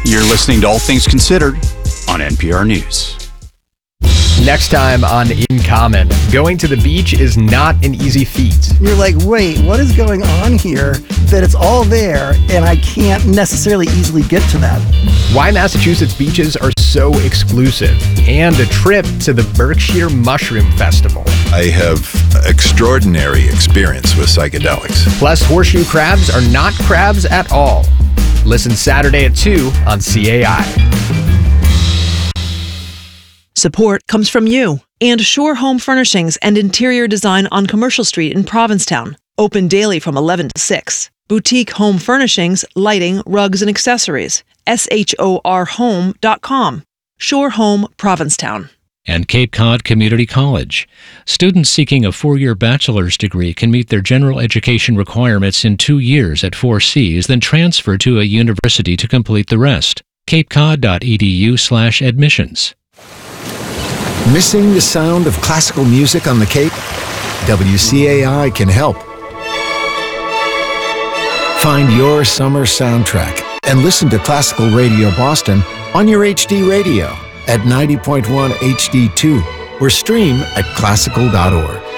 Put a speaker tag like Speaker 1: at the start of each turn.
Speaker 1: You're listening to All Things Considered on NPR News.
Speaker 2: Next time on In Common, going to the beach is not an easy feat.
Speaker 3: You're like, wait, what is going on here? That it's all there, and I can't necessarily easily get to that.
Speaker 2: Why Massachusetts beaches are so exclusive, and a trip to the Berkshire Mushroom Festival.
Speaker 4: I have extraordinary experience with psychedelics.
Speaker 2: Plus, horseshoe crabs are not crabs at all. Listen Saturday at 2 on CAI.
Speaker 5: Support comes from you and Shore Home Furnishings and Interior Design on Commercial Street in Provincetown. Open daily from 11 to 6. Boutique home furnishings, lighting, rugs, and accessories. SHORHome.com. Shore Home, Provincetown.
Speaker 6: And Cape Cod Community College. Students seeking a 4-year bachelor's degree can meet their general education requirements in 2 years at 4 Cs, then transfer to a university to complete the rest. capecod.edu/admissions.
Speaker 7: Missing the sound of classical music on the Cape? WCAI can help. Find your summer soundtrack and listen to Classical Radio Boston on your HD radio at 90.1 HD2 or stream at classical.org.